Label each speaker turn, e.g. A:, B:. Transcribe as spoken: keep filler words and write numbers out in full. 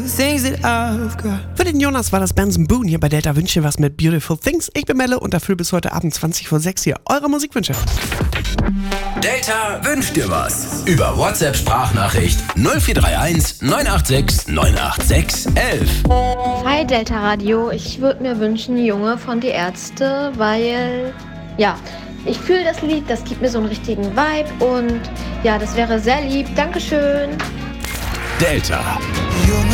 A: Für den Jonas war das Benson Boone hier bei Delta Wünsche was mit Beautiful Things. Ich bin Melle und erfülle bis heute Abend zwanzig vor sechs hier eure Musikwünsche.
B: Delta wünscht dir was. Über WhatsApp-Sprachnachricht null vier drei eins neun acht sechs neun acht sechs elf.
C: Hi Delta Radio, ich würde mir wünschen Junge von Die Ärzte, weil, ja, ich fühle das Lied, das gibt mir so einen richtigen Vibe und ja, das wäre sehr lieb. Dankeschön.
B: Delta.